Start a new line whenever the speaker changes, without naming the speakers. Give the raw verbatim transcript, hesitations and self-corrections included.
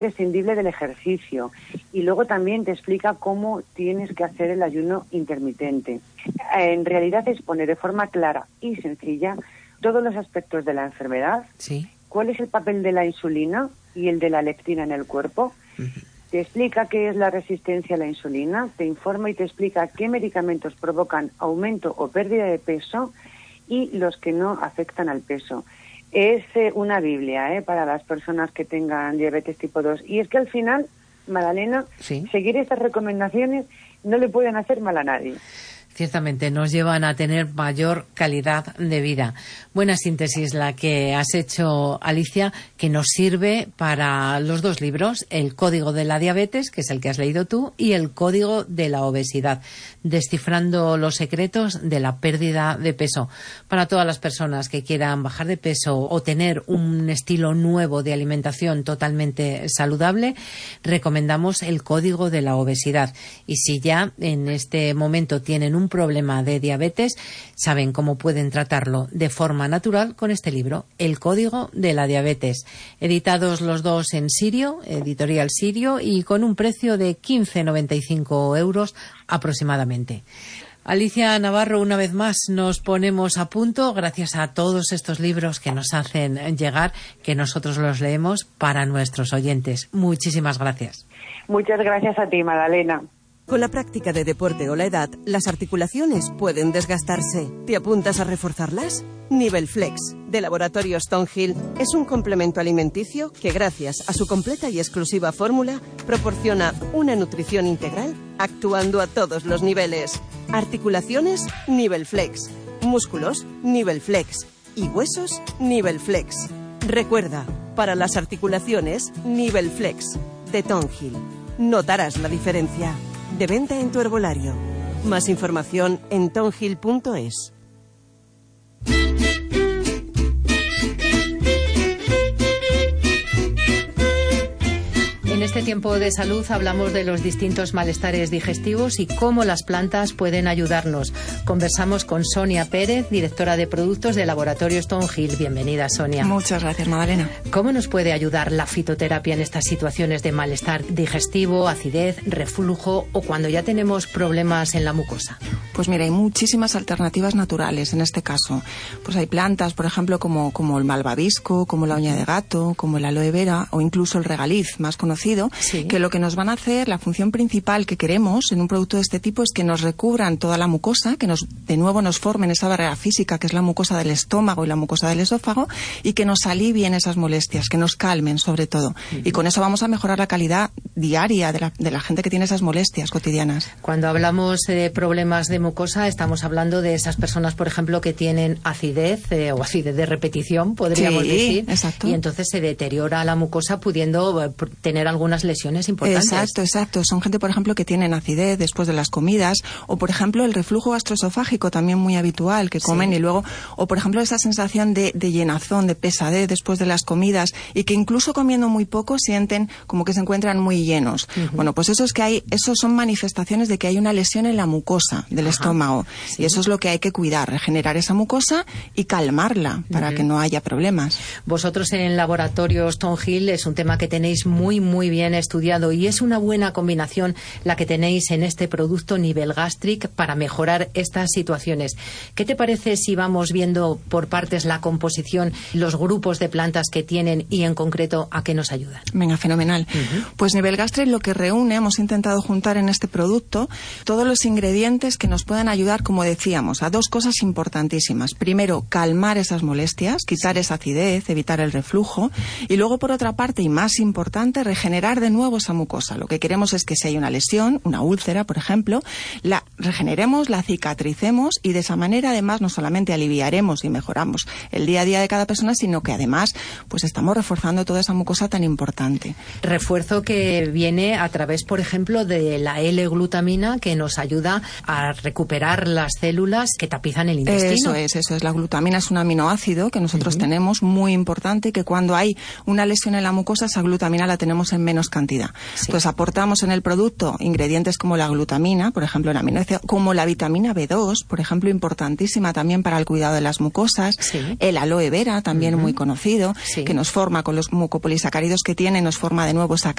Prescindible del ejercicio, y luego también te explica cómo tienes que hacer el ayuno intermitente. En realidad expone de forma clara y sencilla todos los aspectos de la enfermedad,
sí.
cuál es el papel de la insulina y el de la leptina en el cuerpo, uh-huh. Te explica qué es la resistencia a la insulina, te informa y te explica qué medicamentos provocan aumento o pérdida de peso y los que no afectan al peso. Es eh, una Biblia eh, para las personas que tengan diabetes tipo dos. Y es que al final, Magdalena, ¿sí? Seguir estas recomendaciones no le pueden hacer mal a nadie.
Ciertamente nos llevan a tener mayor calidad de vida. Buena síntesis la que has hecho, Alicia, que nos sirve para los dos libros, el Código de la Diabetes, que es el que has leído tú, y el Código de la Obesidad, descifrando los secretos de la pérdida de peso. Para todas las personas que quieran bajar de peso o tener un estilo nuevo de alimentación totalmente saludable, recomendamos el Código de la Obesidad. Y si ya en este momento tienen un un problema de diabetes, saben cómo pueden tratarlo de forma natural con este libro, El Código de la Diabetes. Editados los dos en Sirio, editorial Sirio, y con un precio de quince noventa y cinco euros aproximadamente. Alicia Navarro, una vez más nos ponemos a punto gracias a todos estos libros que nos hacen llegar, que nosotros los leemos para nuestros oyentes. Muchísimas gracias.
Muchas gracias a ti, Magdalena.
Con la práctica de deporte o la edad, las articulaciones pueden desgastarse. ¿Te apuntas a reforzarlas? Nivelflex, de Laboratorio Stonehill, es un complemento alimenticio que, gracias a su completa y exclusiva fórmula, proporciona una nutrición integral actuando a todos los niveles. Articulaciones, Nivelflex. Músculos, Nivelflex. Y huesos, Nivelflex. Recuerda, para las articulaciones, Nivelflex, de Stonehill. Notarás la diferencia. De venta en tu herbolario. Más información en tonhill punto es.
En este tiempo de salud hablamos de los distintos malestares digestivos y cómo las plantas pueden ayudarnos. Conversamos con Sonia Pérez, directora de productos del Laboratorio Stonehill. Bienvenida, Sonia.
Muchas gracias, Magdalena.
¿Cómo nos puede ayudar la fitoterapia en estas situaciones de malestar digestivo, acidez, reflujo o cuando ya tenemos problemas en la mucosa?
Pues mira, hay muchísimas alternativas naturales en este caso. Pues hay plantas, por ejemplo, como, como el malvavisco, como la uña de gato, como el aloe vera o incluso el regaliz, más conocido. Sí. Que lo que nos van a hacer, la función principal que queremos en un producto de este tipo es que nos recubran toda la mucosa, que nos de nuevo nos formen esa barrera física que es la mucosa del estómago y la mucosa del esófago y que nos alivien esas molestias, que nos calmen sobre todo. Uh-huh. Y con eso vamos a mejorar la calidad diaria de la, de la gente que tiene esas molestias cotidianas.
Cuando hablamos de problemas de mucosa estamos hablando de esas personas, por ejemplo, que tienen acidez eh, o acidez de repetición, podríamos
sí,
decir.
Exacto.
Y entonces se deteriora la mucosa pudiendo eh, tener algunas lesiones importantes.
Exacto, exacto. Son gente, por ejemplo, que tienen acidez después de las comidas o, por ejemplo, el reflujo gastroesofágico también muy habitual, que comen sí. y luego, o, por ejemplo, esa sensación de, de llenazón, de pesadez después de las comidas y que incluso comiendo muy poco sienten como que se encuentran muy llenos. Uh-huh. Bueno, pues eso es que hay, eso son manifestaciones de que hay una lesión en la mucosa del Ajá. estómago sí. y eso es lo que hay que cuidar, regenerar esa mucosa y calmarla para uh-huh. que no haya problemas.
Vosotros en Laboratorio Stonehill es un tema que tenéis muy, muy bien estudiado y es una buena combinación la que tenéis en este producto Nivelgastric para mejorar estas situaciones. ¿Qué te parece si vamos viendo por partes la composición, los grupos de plantas que tienen y en concreto a qué nos ayudan?
Venga, fenomenal. Uh-huh. Pues Nivelgastric lo que reúne, hemos intentado juntar en este producto todos los ingredientes que nos puedan ayudar, como decíamos, a dos cosas importantísimas. Primero, calmar esas molestias, quitar esa acidez, evitar el reflujo y luego, por otra parte, y más importante, regenerar de nuevo esa mucosa. Lo que queremos es que si hay una lesión, una úlcera, por ejemplo, la regeneremos, la cicatricemos y de esa manera además no solamente aliviaremos y mejoramos el día a día de cada persona, sino que además pues estamos reforzando toda esa mucosa tan importante.
Refuerzo que viene a través, por ejemplo, de la L-glutamina que nos ayuda a recuperar las células que tapizan el intestino.
Eso es, eso es. La glutamina es un aminoácido que nosotros uh-huh. tenemos muy importante, que cuando hay una lesión en la mucosa, esa glutamina la tenemos en menos cantidad. Sí. Entonces aportamos en el producto ingredientes como la glutamina, por ejemplo, el aminoácido, como la vitamina B dos, por ejemplo, importantísima también para el cuidado de las mucosas, sí. el aloe vera, también uh-huh. muy conocido, sí. que nos forma con los mucopolisacáridos que tiene, nos forma de nuevo esa